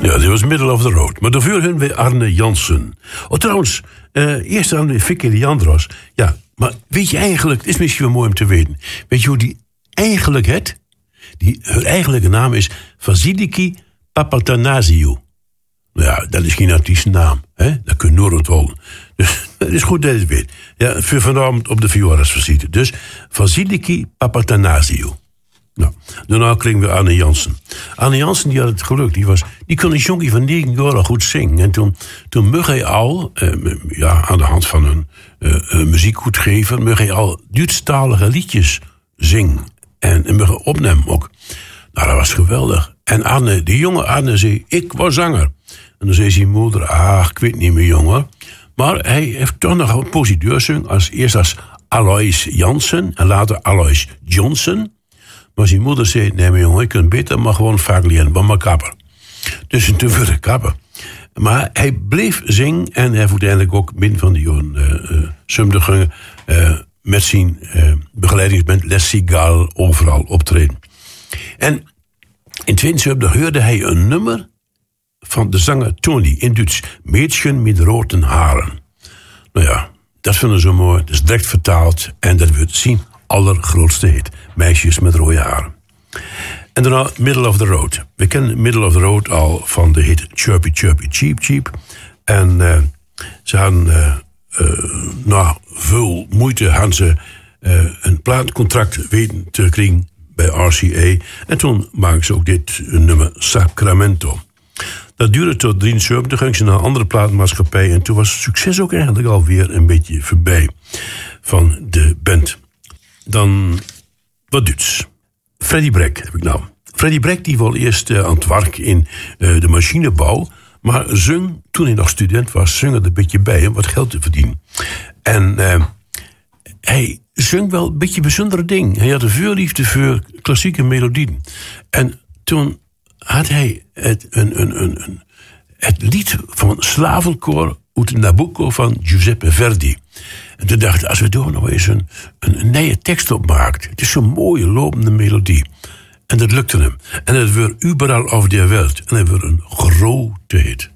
Ja, dit was Middle of the Road. Maar daarvoor hun weer Arne Jansen. Oh, trouwens, eerst aan Vicky Leandros. Ja, maar weet je eigenlijk, het is misschien wel mooi om te weten. Weet je hoe die eigenlijk het? Haar eigenlijke naam is Vasiliki Papatanasiou. Nou ja, dat is geen artiestennaam. Hè? Dat kun je nooit onthouden. Dus het is goed dat je het weet. Ja, voor vanavond op de Vioras visite. Dus Vasiliki Papatanasiou. Nou, daarna kregen we Arne Jansen. Arne Jansen die had het geluk. Die kon een jonkie van 9 jaar al goed zingen. En toen mocht hij al, aan de hand van een muziekgoedgever, mocht hij al Duitsstalige liedjes zingen. En mocht opnemen ook. Nou, dat was geweldig. En de jonge Arne zei, ik was zanger. En dan zei zijn moeder, ik weet niet meer, jongen. Maar hij heeft toch nog een positief gezongen. Eerst als Alois Jansen en later Alois Johnson. Maar zijn moeder zei, nee maar jongen, je kunt beter maar gewoon vaak leren van mijn kapper. Dus toen werd hij kapper. Maar hij bleef zingen en hij heeft uiteindelijk ook midden van de jaren Sumdergangen met zijn begeleidingsband Les Cigales overal optreden. En in 72 hoorde hij een nummer van de zanger Tony in Duits. Mädchen met roten haren. Nou ja, dat vinden ze mooi. Dat is direct vertaald en dat wordt zien. Allergrootste hit. Meisjes met rode haren. En daarna Middle of the Road. We kennen Middle of the Road al van de hit Chirpy Chirpy Cheep Cheep. En ze hadden na veel moeite hadden ze een plaatcontract weten te krijgen bij RCA. En toen maakten ze ook dit nummer Sacramento. Dat duurde tot 73, ging ze naar een andere platenmaatschappij. En toen was het succes ook eigenlijk alweer een beetje voorbij van de band. Dan wat Duits. Freddy Breck heb ik nou. Freddy Breck die was eerst aan het werk in de machinebouw. Maar zong, toen hij nog student was, zong er een beetje bij om wat geld te verdienen. En hij zong wel een beetje bijzondere dingen. Hij had een voorliefde voor klassieke melodieën. En toen had hij het lied van Slavenkoor uit Nabucco van Giuseppe Verdi. En toen dacht ik, als we daar nou eens een nieuwe tekst op maakten. Het is zo'n mooie lopende melodie. En dat lukte hem. En het werd überall auf der Welt. En het werd een grote hit.